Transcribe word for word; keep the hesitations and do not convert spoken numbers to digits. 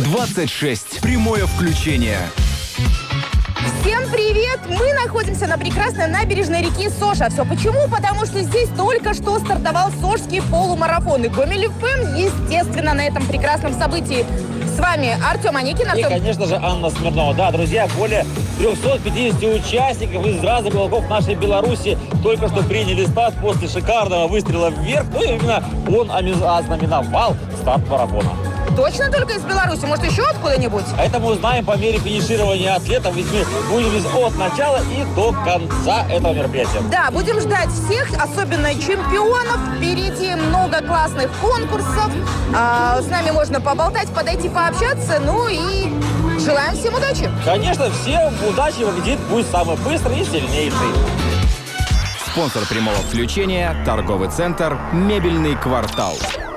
двадцать шесть. Прямое включение. Всем привет! Мы находимся на прекрасной набережной реки Соша. Все почему? Потому что здесь только что стартовал Сожский полумарафон. И Гомель эф эм, естественно, на этом прекрасном событии. С вами Артем Аникин. И, конечно же, Анна Смирнова. Да, друзья, более трёхсот пятидесяти участников из разных уголков нашей Беларуси только что приняли старт после шикарного выстрела вверх. Ну и именно он ознаменовал старт марафона. Точно только из Беларуси? Может, еще откуда-нибудь? А это мы узнаем по мере финиширования атлетов. Ведь мы будем здесь от начала и до конца этого мероприятия. Да, будем ждать всех, особенно чемпионов. Впереди много классных конкурсов. А, с нами можно поболтать, подойти, пообщаться. Ну и желаем всем удачи. Конечно, всем удачи, победит пусть самый быстрый и сильнейший. Спонсор прямого включения – торговый центр «Мебельный квартал».